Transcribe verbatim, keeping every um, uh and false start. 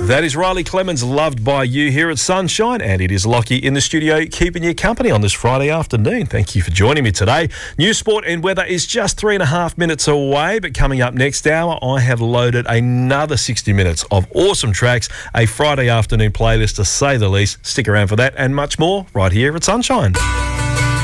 That is Riley Clemens, Loved by You, here at Sunshine, and it is Lockie in the studio keeping you company on this Friday afternoon. Thank you for joining me today. News, sport and weather is just three and a half minutes away, but coming up next hour, I have loaded another sixty minutes of awesome tracks, a Friday afternoon playlist to say the least. Stick around for that and much more right here at Sunshine.